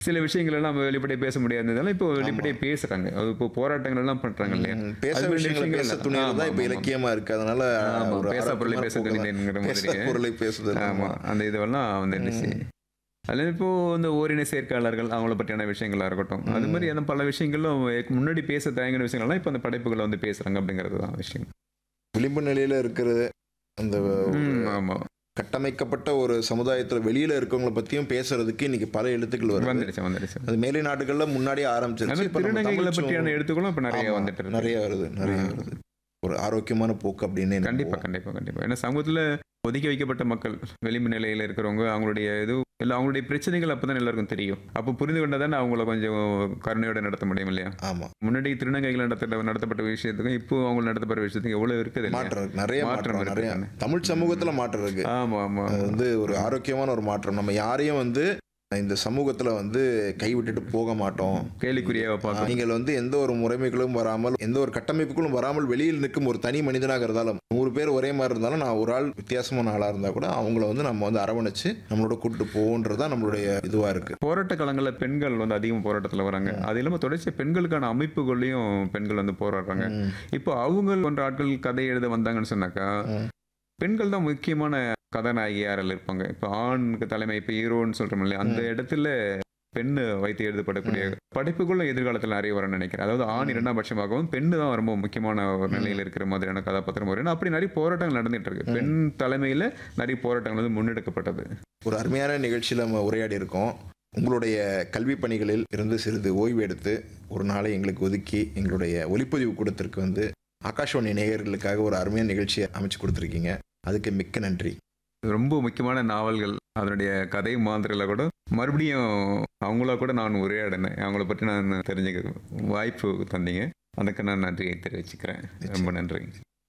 சில விஷயங்கள் எல்லாம் நம்ம வெளிப்படையா பேச முடியாததால இப்போ வெளிப்படையா பேசுறாங்க. அது இப்போ போராட்டங்கள் எல்லாம் பண்றாங்க இல்லையா? பேச அது மாதிரி விஷயங்களை பேச விஷயங்கள் துணியறது தான் ஆமா, இப்போ ஆமா, இலக்கியமா இருக்கு. அதனால ஆமா. ஒரு பேசா பொருளை ஆரோக்கியமான பேச போக்கு தான். துணிந்தேன்ங்கிற பேச மாதிரி. பொருளை பேசுதல். ஆமா. அந்த இதெல்லாம் வந்துடுச்சு. அதுல இப்போ இந்த ஓரின சேர்க்கையாளர்கள் அவங்கள பற்றியான விஷயங்களா இருக்கட்டும். அது மாதிரி அந்த பல விஷயங்களும் முன்னாடி பேச தயங்கின விஷயங்கள்லாம் இப்போ அந்த படைப்புகளை வந்து பேசுறாங்க அப்படிங்கிறது தான் விஷயம். விளிம்பு நிலையில இருக்கிறது அந்த ஆமா. கட்டமைக்கப்பட்ட ஒரு சமுதாயத்துல வெளியில இருக்கவங்களை பத்தியும் பேசுறதுக்கு இன்னைக்கு பல எழுத்துக்கள் வருது. வந்துடுச்சு. அது மேலை நாடுகள்ல முன்னாடி அது ஆரம்பிச்சிருச்சு. மாதிரி இப்ப நம்ம திருநங்கைகளை தமிழ் பற்றியான எழுத்துக்களும் இப்போ நிறைய ஆமா, வந்துட்டு இருக்கு. நிறைய வருது. ஒரு ஆரோக்கியமான போக்கு அப்படின்னு கண்டிப்பா. ஏன்னா சமூகத்துல ஒதுக்கி வைக்கப்பட்ட மக்கள், விளிம்பு நிலையில இருக்கிறவங்க, அவங்களுடைய இல்ல அவங்களுடைய பிரச்சனைகள் அப்பதான் எல்லாருக்கும் தெரியும். அப்போ புரிந்து கொண்டதானே அவங்கள கொஞ்சம் கருணையோட நடத்த முடியும் இல்லையா? ஆமா. முன்னாடி திருநங்கைகள் நடத்தப்பட்ட விஷயத்துக்கும் இப்போ அவங்க நடத்தப்படுற விஷயத்துக்கும் எவ்வளவு இருக்குது இல்லையா? மாற்றம் இருக்கு. நிறைய மாற்றம் மாற்றம் நிறைய இருக்கு. தமிழ் சமூகத்துல மாற்றம் இருக்கு. ஆமா. அது ஒரு ஆரோக்கியமான ஒரு மாற்றம். நம்ம யாரையும் இந்த சமூகத்துல கைவிட்டுட்டு போக மாட்டோம். கேலிக்குறியா பார்க்க. நீங்கள் எந்த ஒரு முறைமைகளும் வராமல், எந்த ஒரு கட்டமைப்புகளும் வராமல் வெளியில் நிற்கும் ஒரு தனி மனிதனாக இருந்தாலும், 100 பேர் ஒரே மாதிரி இருந்தாலும், நான் ஒரு ஆள் வித்தியாசமான ஆளா இருந்தா கூட அவங்கள நம்ம அரவணைச்சு நம்மளோட கூட்டிட்டு போன்றதுதான் நம்மளுடைய இதுவா இருக்கு. போராட்ட காலங்களில் பெண்கள் அதிகம் போராட்டத்தில் வராங்க. அது இல்லாமல் தொடர்ச்சி பெண்களுக்கான அமைப்புகளையும் பெண்கள் போராடுறாங்க. இப்போ அவங்க போன்ற ஆட்கள் கதை எழுத வந்தாங்கன்னு சொன்னாக்கா, பெண்கள் தான் முக்கியமான கதாநாயகியாரில் இருப்பாங்க. இப்போ ஆணுக்கு தலைமை, இப்போ ஹீரோன்னு சொல்றோம் இல்லையா, அந்த இடத்துல பெண்ணு வைத்து எழுதப்படக்கூடிய படைப்புகளும் எதிர்காலத்தில் நிறைய வரும்னு நினைக்கிறேன். அதாவது ஆண் 2ஆம் பட்சமாகவும் பெண்ணு தான் ரொம்ப முக்கியமான ஒரு நிலையில் இருக்கிற மாதிரியான கதாபாத்திரம் வரும். அப்படி நிறைய போராட்டங்கள் நடந்துட்டு இருக்கு. பெண் தலைமையில் நிறைய போராட்டங்கள் முன்னெடுக்கப்பட்டது. ஒரு அருமையான நிகழ்ச்சியில் நம்ம உரையாடி இருக்கோம். உங்களுடைய கல்வி பணிகளில் இருந்து சிறிது ஓய்வு எடுத்து ஒரு நாளை எங்களுக்கு ஒதுக்கி எங்களுடைய ஒலிப்பதிவு கூடத்திற்கு ஆகாஷவாணி நேயர்களுக்காக ஒரு அருமையான நிகழ்ச்சியை அமைச்சு கொடுத்துருக்கீங்க. அதுக்கு மிக்க நன்றி. ரொம்ப முக்கியமான நாவல்கள், அதனுடைய கதை மாதிரில கூட மறுபடியும் அவங்களா கூட நான் உரையாடினேன். அவங்கள பற்றி நான் தெரிஞ்சுக்க வாய்ப்பு தந்தீங்க. அதுக்கு நான் நன்றியை தெரிவிச்சுக்கிறேன். ரொம்ப நன்றி.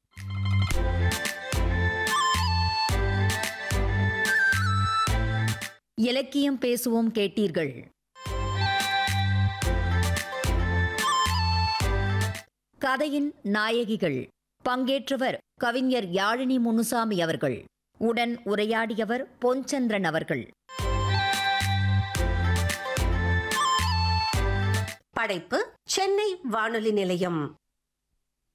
இலக்கியம் பேசுவோம் கேட்டீர்கள். கதையின் நாயகிகள். பங்கேற்றவர் கவிஞர் யாழினி முனுசாமி அவர்கள். உடன் உரையாடியவர் பொன்சந்திரன் அவர்கள். படைப்பு சென்னை வானொலி நிலையம்.